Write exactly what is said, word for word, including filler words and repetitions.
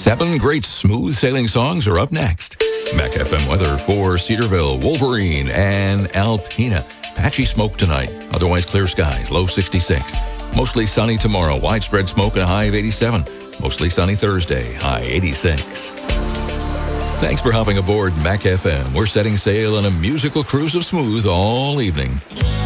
Seven great smooth sailing songs are up next. Mac F M weather for Cedarville, Wolverine, and Alpena. Patchy smoke tonight, otherwise clear skies, low sixty-six. Mostly sunny tomorrow, widespread smoke and a high of eighty-seven. Mostly sunny Thursday, high eighty-six. Thanks for hopping aboard Mac F M. We're setting sail on a musical cruise of smooth all evening.